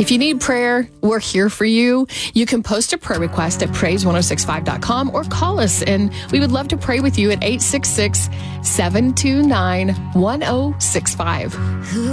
If you need prayer, we're here for you. You can post a prayer request at praise1065.com or call us, and we would love to pray with you at 866-729-1065.